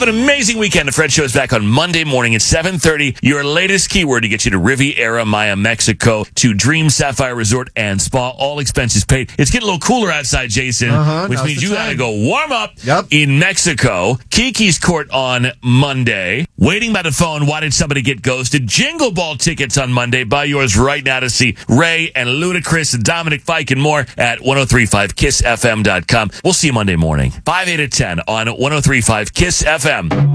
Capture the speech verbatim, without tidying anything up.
an amazing weekend. The Fred Show is back on Monday morning at seven thirty. Your latest keyword to get you to Riviera Maya, Mexico, to Dream Sapphire Resort and Spa. All expenses paid. It's getting a little cooler outside, Jason, uh-huh, which means you got to go warm up yep. in Mexico. Kiki's Court on Monday. Waiting by the phone. Why did somebody get ghosted? Jingle Ball tickets on Monday. Buy yours right now to see Ray and Ludacris and Dominic Fike and more at ten thirty-five kiss f m dot com. We'll see you Monday morning, five, eight, to ten on ten thirty-five KISS F M.